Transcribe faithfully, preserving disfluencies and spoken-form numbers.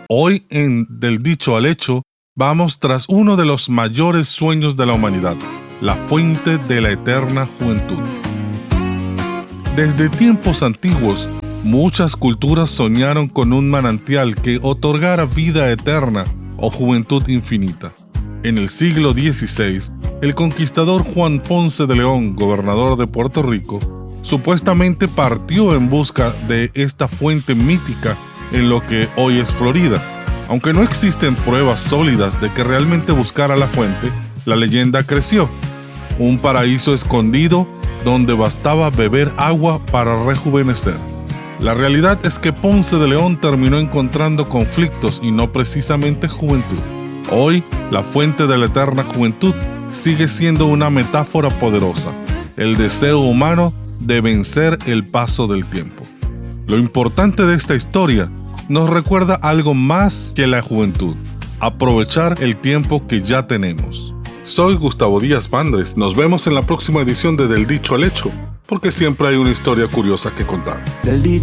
Hoy en Del Dicho al Hecho vamos tras uno de los mayores sueños de la humanidad, la fuente de la eterna juventud. Desde tiempos antiguos, muchas culturas soñaron con un manantial que otorgara vida eterna o juventud infinita. En el siglo dieciséis, el conquistador Juan Ponce de León, gobernador de Puerto Rico, supuestamente partió en busca de esta fuente mítica en lo que hoy es Florida. Aunque no existen pruebas sólidas de que realmente buscara la fuente, la leyenda creció. Un paraíso escondido donde bastaba beber agua para rejuvenecer. La realidad es que Ponce de León terminó encontrando conflictos y no precisamente juventud. Hoy, la fuente de la eterna juventud sigue siendo una metáfora poderosa, el deseo humano de vencer el paso del tiempo. Lo importante de esta historia nos recuerda algo más que la juventud: aprovechar el tiempo que ya tenemos. Soy Gustavo Díaz Bandres. Nos vemos en la próxima edición de Del Dicho al Hecho, porque siempre hay una historia curiosa que contar. Del